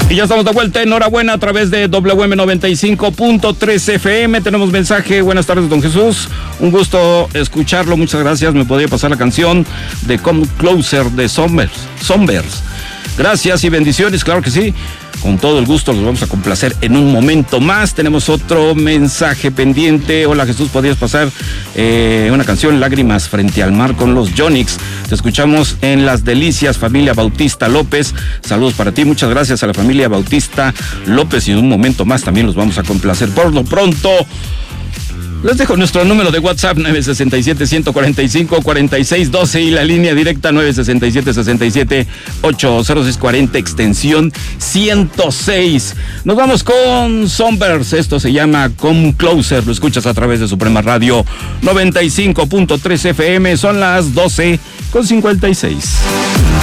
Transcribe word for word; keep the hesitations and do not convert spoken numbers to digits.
Y ya estamos de vuelta, enhorabuena a través de W M noventa y cinco punto tres F M. Tenemos mensaje. Buenas tardes, don Jesús. Un gusto escucharlo, muchas gracias. Me podría pasar la canción de Come Closer de Sombers. Sombers. Gracias y bendiciones, claro que sí. Con todo el gusto los vamos a complacer en un momento más. Tenemos otro mensaje pendiente. Hola Jesús, ¿podrías pasar eh, una canción, Lágrimas frente al mar, con los Yonix? Te escuchamos en Las Delicias, familia Bautista López. Saludos para ti, muchas gracias a la familia Bautista López. Y en un momento más también los vamos a complacer. Por lo pronto, les dejo nuestro número de WhatsApp, nueve seis siete, uno cuatro cinco, cuatro seis uno dos y la línea directa nueve seis siete, seis siete, ocho cero seis cuatro cero, extensión ciento seis. Nos vamos con Sombers, esto se llama Come Closer, lo escuchas a través de Suprema Radio noventa y cinco punto tres F M, son las doce con cincuenta y seis.